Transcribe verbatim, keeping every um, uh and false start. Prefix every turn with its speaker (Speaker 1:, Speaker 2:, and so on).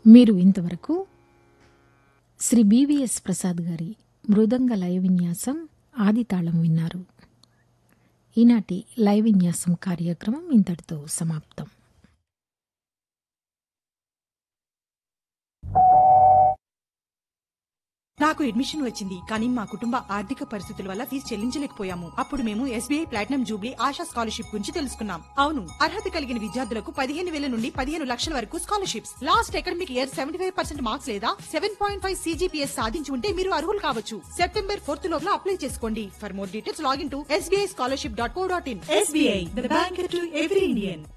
Speaker 1: మీరు ఇంతవరకు శ్రీ బివిఎస్ ప్రసాద్ గారి మృదంగ లయ విన్యాసం ఆదితాళం విన్నారు. ఈనాటి లయ విన్యాసం కార్యక్రమం ఇంతటితో సమాప్తం.
Speaker 2: నాకు అడ్మిషన్ వచ్చింది, కానీ మా కుటుంబ ఆర్థిక పరిస్థితుల వల్ల ఫీజు చెల్లించలేకపోయాము. అప్పుడు మేము SBI platinum Jubilee ASHA scholarship గురించి తెలుసుకున్నాం. అవును, అర్హత కలిగిన విద్యార్థులకు పదిహేను వేల నుండి పదిహేను లక్షల వరకు scholarships. Last academic year seventy five percent marks లేదా సెవెన్ పాయింట్ ఫైవ్ సీజీపీఎస్ సాధించి ఉంటే మీరు అర్హులు కావచ్చు. సెప్టెంబర్ ఫోర్త్ లోపల అప్లై చేసుకోండి. For more details login to SBI scholarship dot co dot in. SBI, the bank to every Indian.